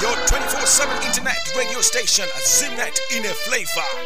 your 24/7 internet radio station, Zimnet in a flavor.